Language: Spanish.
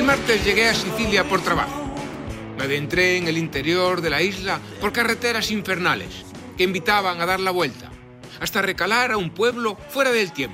El martes llegué a Sicilia por trabajo. Me adentré en el interior de la isla por carreteras infernales que invitaban a dar la vuelta, hasta recalar a un pueblo fuera del tiempo.